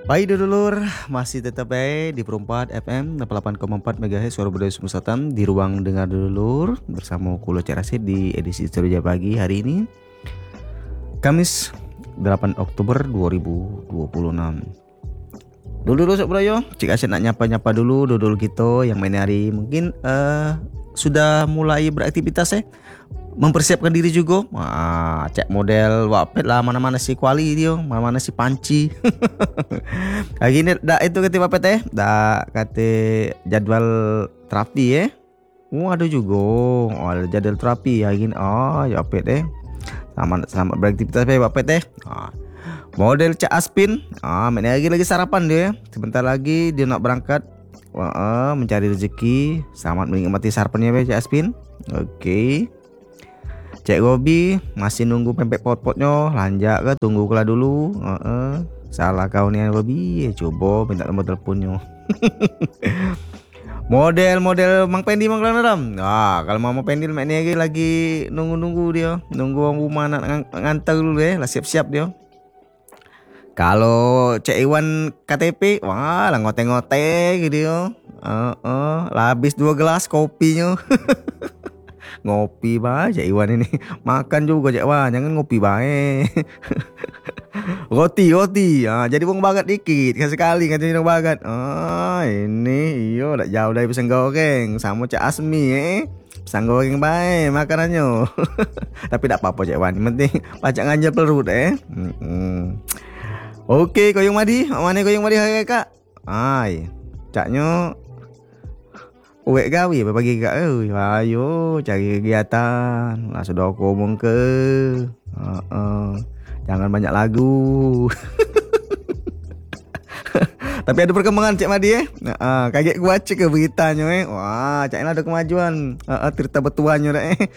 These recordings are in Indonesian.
Baik dulur, masih tetap baik di Perumpat FM 88,4 MHz Suara Budaya Sumatera Selatan di ruang dengar dulur bersama Kulo Cerasid di edisi Ceria Pagi hari ini Kamis 8 Oktober 2026. Dulu sok bro yo, cik asyik nak nyapa-nyapa dulu dulur kita yang main hari mungkin sudah mulai beraktivitas mempersiapkan diri juga. Cek model wapet lah, mana-mana si kuali dia, mana-mana si panci. Kayak gini dah itu kata wapet dah kata jadwal terapi ada juga. Ada jadwal terapi kayak gini. Ya wapet selamat beraktivitas wapet model Cak Aspin, mana lagi sarapan dia. Sebentar lagi dia nak berangkat mencari rezeki. Selamat menikmati sarapannya Cak Aspin. Oke. Cek Gobi masih nunggu pempek pot-potnya, lanjak ke tunggu kala dulu. Salah kau nih Gobi, coba minta nomor teleponnya. Model Mang Pendi Mang Ram. Kalau mau Pendi lagi nunggu dia, nunggu orang rumah nak ngantar dulu lah siap-siap dia. Kalau Cek Iwan KTP, lah ngote-ngote gitu. Lah habis 2 gelas kopinya. Ngopi Cek Iwan ini. Makan juga Cek Iwan, jangan ngopi bae. Roti. Jadi bung bagat dikit sekali katanya bung bagat. Ini iyo dak jauh dari pisang goreng sama Cak Asmi pisang goreng bae makanannya. Tapi tak apa-apa Cek Iwan, yang penting pacak nganja perut Oke, koyong madi, mana koyong madi hari kak? Caknya uwek gawe bagi kak, ayo cari kegiatan. Lah sudah aku ngomong ke, jangan banyak lagu. Tapi ada perkembangan Cik Madi kaget gua cek ke beritanya Wah, caknya ada kemajuan. Cerita betuannya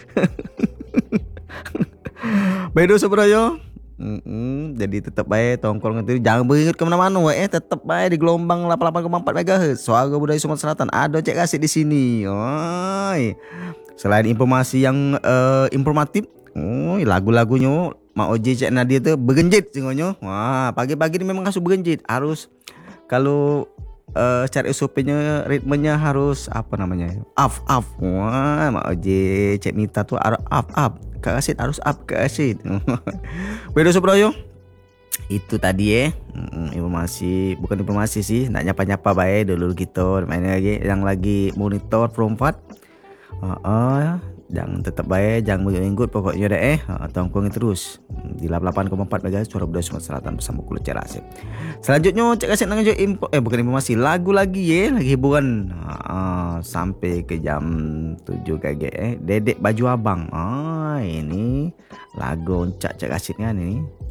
Bedo Sobroyo. Jadi tetap baik tongkol ngerti, jangan beringat kemana-mana tetap baik di gelombang 88,4 MHz Suara Budaya Sumatera Selatan. Ada Cek Kasih di sini. Selain informasi yang informatif, lagu-lagunya Mak Oji Cek Nadia tuh begenjit singonya. Wah, pagi-pagi ini memang harus begenjit. Harus kalau cari SOP-nya ritmenya harus apa namanya? Up. Wah, Mak Oji Cek Nita tuh harus up. Kak Asid harus up ke Asid. Bedo Sobroyo. Itu tadi bukan informasi sih, nak nyapa-nyapa baik dulu gitu. Mainnya lagi yang lagi monitor Perumpat. Jangan tetap baik, jangan minggut pokoknya tongkrongi terus di 88,4 MHz Suara Budaya Sumatera Selatan bersama Kulo Cerasid. Selanjutnya Cek Kasih nangjo bukan informasi, lagu lagi lagi hiburan sampai ke jam 7 kayak Dedek Baju Abang. Ini lagu Cek Kasih kan ini